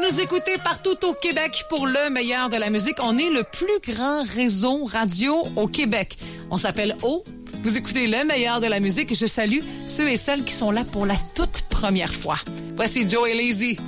nous écoutez partout au Québec pour le meilleur de la musique. On est le plus grand réseau radio au Québec. On s'appelle O. Vous écoutez le meilleur de la musique et je salue ceux et celles qui sont là pour la toute première fois. Voici Joe et Lazy.